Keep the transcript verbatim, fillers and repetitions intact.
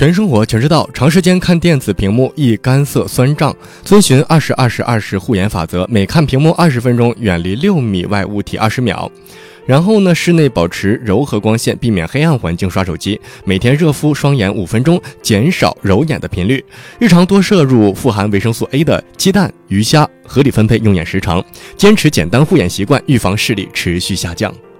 全生活全知道，长时间看电子屏幕易干涩酸胀，遵循二十二十二十护眼法则，每看屏幕二十分钟，远离六米外物体二十秒。然后呢，室内保持柔和光线，避免黑暗环境刷手机。每天热敷双眼五分钟，减少揉眼的频率。日常多摄入富含维生素 A 的鸡蛋、鱼虾，合理分配用眼时长，坚持简单护眼习惯，预防视力持续下降。